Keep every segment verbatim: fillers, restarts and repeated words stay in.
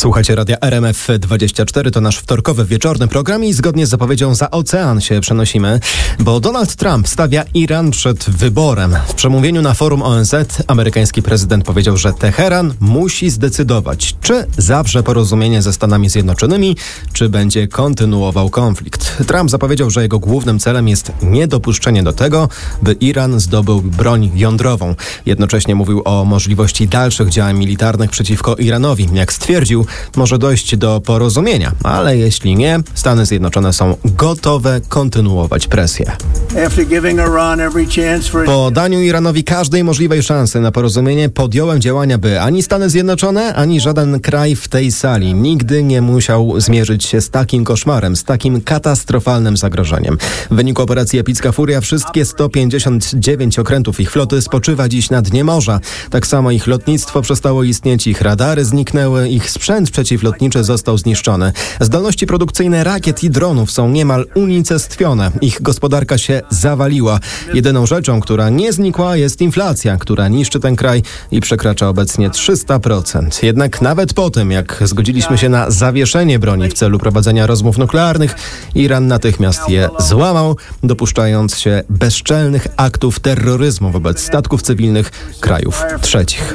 Słuchajcie Radia R M F dwadzieścia cztery, to nasz wtorkowy wieczorny program i zgodnie z zapowiedzią za ocean się przenosimy, bo Donald Trump stawia Iran przed wyborem. W przemówieniu na forum O N Z amerykański prezydent powiedział, że Teheran musi zdecydować, czy zawrze porozumienie ze Stanami Zjednoczonymi, czy będzie kontynuował konflikt. Trump zapowiedział, że jego głównym celem jest niedopuszczenie do tego, by Iran zdobył broń jądrową. Jednocześnie mówił o możliwości dalszych działań militarnych przeciwko Iranowi. Jak stwierdził, może dojść do porozumienia, ale jeśli nie, Stany Zjednoczone są gotowe kontynuować presję. Po daniu Iranowi każdej możliwej szansy na porozumienie podjąłem działania, by ani Stany Zjednoczone, ani żaden kraj w tej sali nigdy nie musiał zmierzyć się z takim koszmarem, z takim katastrofalnym zagrożeniem. W wyniku operacji Epicka Furia wszystkie sto pięćdziesiąt dziewięć okrętów ich floty spoczywa dziś na dnie morza. Tak samo ich lotnictwo przestało istnieć, ich radary zniknęły, ich sprzęt przeciwlotniczy został zniszczony. Zdolności produkcyjne rakiet i dronów są niemal unicestwione. Ich gospodarka się zawaliła. Jedyną rzeczą, która nie znikła, jest inflacja, która niszczy ten kraj i przekracza obecnie trzysta procent. Jednak nawet po tym, jak zgodziliśmy się na zawieszenie broni w celu prowadzenia rozmów nuklearnych, Iran natychmiast je złamał, dopuszczając się bezczelnych aktów terroryzmu wobec statków cywilnych krajów trzecich.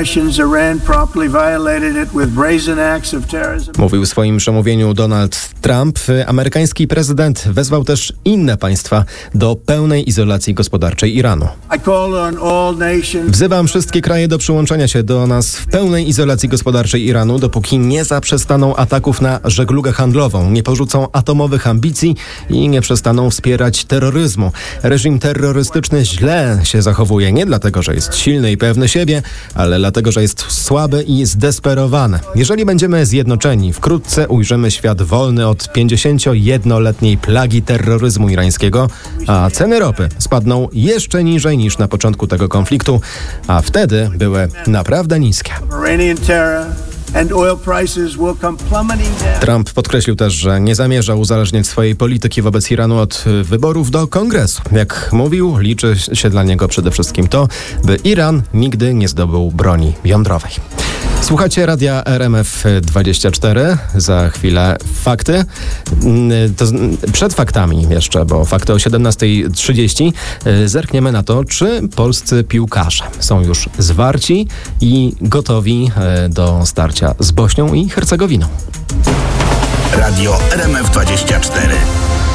Mówił w swoim przemówieniu Donald Trump. Amerykański prezydent wezwał też inne państwa do pełnej izolacji gospodarczej Iranu. Wzywam wszystkie kraje do przyłączenia się do nas w pełnej izolacji gospodarczej Iranu, dopóki nie zaprzestaną ataków na żeglugę handlową, nie porzucą atomowych ambicji i nie przestaną wspierać terroryzmu. Reżim terrorystyczny źle się zachowuje nie dlatego, że jest silny i pewny siebie, ale dlatego, że jest słaby i zdesperowany. Jeżeli będziemy zjednoczeni, wkrótce ujrzymy świat wolny od pięćdziesięciojednoletniej plagi terroryzmu irańskiego, a ceny ropy spadną jeszcze niżej niż na początku tego konfliktu, a wtedy były naprawdę niskie. Trump podkreślił też, że nie zamierza uzależniać swojej polityki wobec Iranu od wyborów do Kongresu. Jak mówił, liczy się dla niego przede wszystkim to, by Iran nigdy nie zdobył broni jądrowej. Słuchacie Radia R M F dwadzieścia cztery. Za chwilę fakty. To przed faktami jeszcze, bo fakty o siedemnasta trzydzieści. Zerkniemy na to, czy polscy piłkarze są już zwarci i gotowi do starcia z Bośnią i Hercegowiną. Radio R M F dwadzieścia cztery.